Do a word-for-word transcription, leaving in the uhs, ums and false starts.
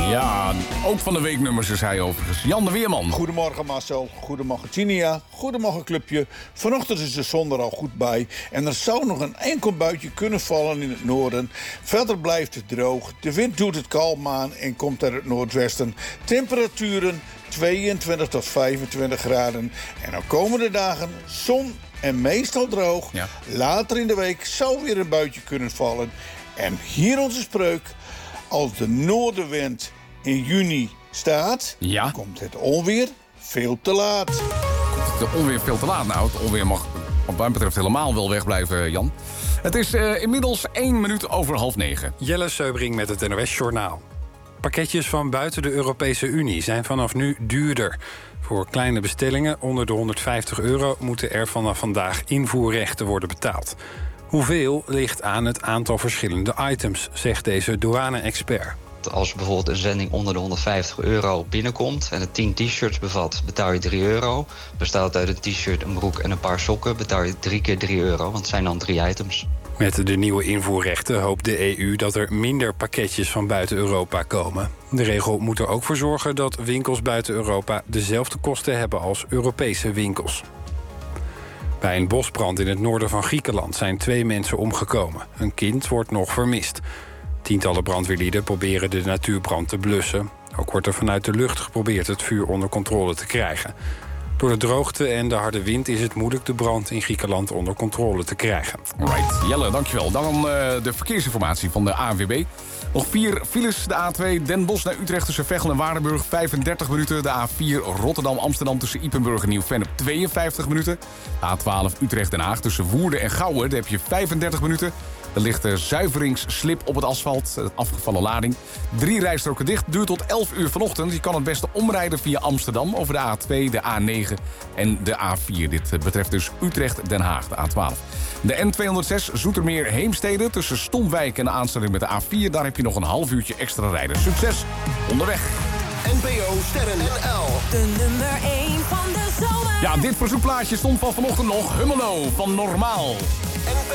Ja, ook van de weeknummers is hij overigens. Jan de Weerman. Goedemorgen Marcel, goedemorgen Tinia, goedemorgen clubje. Vanochtend is de zon er al goed bij en er zou nog een enkel buitje kunnen vallen in het noorden. Verder blijft het droog, de wind doet het kalm aan en komt uit het noordwesten. Temperaturen tweeëntwintig tot vijfentwintig graden. En de komende dagen zon en meestal droog. Ja. Later in de week zou weer een buitje kunnen vallen. En hier onze spreuk: als de noordenwind in juni staat, Ja. komt het onweer veel te laat. Het onweer veel te laat. Nou, het onweer mag wat mij betreft helemaal wel wegblijven, Jan. Het is uh, inmiddels één minuut over half negen. Jelle Seubring met het N O S-journaal. Pakketjes van buiten de Europese Unie zijn vanaf nu duurder. Voor kleine bestellingen onder de honderdvijftig euro... moeten er vanaf vandaag invoerrechten worden betaald. Hoeveel ligt aan het aantal verschillende items, zegt deze douane-expert. Als bijvoorbeeld een zending onder de honderdvijftig euro binnenkomt en het tien t-shirts bevat, betaal je drie euro. Bestaat uit een t-shirt, een broek en een paar sokken, betaal je drie keer drie euro, want het zijn dan drie items. Met de nieuwe invoerrechten hoopt de E U dat er minder pakketjes van buiten Europa komen. De regel moet er ook voor zorgen dat winkels buiten Europa dezelfde kosten hebben als Europese winkels. Bij een bosbrand in het noorden van Griekenland zijn twee mensen omgekomen. Een kind wordt nog vermist. Tientallen brandweerlieden proberen de natuurbrand te blussen. Ook wordt er vanuit de lucht geprobeerd het vuur onder controle te krijgen. Door de droogte en de harde wind is het moeilijk de brand in Griekenland onder controle te krijgen. Right. Jelle, dankjewel. Dan uh, de verkeersinformatie van de A N W B. Nog vier files. De A twee Den Bosch naar Utrecht tussen Veghel en Waardenburg vijfendertig minuten. De A vier Rotterdam-Amsterdam tussen Ypenburg en Nieuw-Vennep tweeënvijftig minuten. De A twaalf Utrecht-Den Haag tussen Woerden en Gouwen. Daar heb je vijfendertig minuten. Er ligt een zuiveringsslip op het asfalt, afgevallen lading. Drie rijstroken dicht, duurt tot elf uur vanochtend. Je kan het beste omrijden via Amsterdam over de A twee, de A negen en de A vier. Dit betreft dus Utrecht-Den Haag, de A twaalf. De N tweehonderdzes Zoetermeer-Heemstede tussen Stomwijk en de aansluiting met de A vier. Daar heb je nog een half uurtje extra rijden. Succes onderweg. N P O Sterren N L. De nummer één van de zomer. Ja, dit verzoekplaatje stond van vanochtend nog. Hummelo van Normaal. N P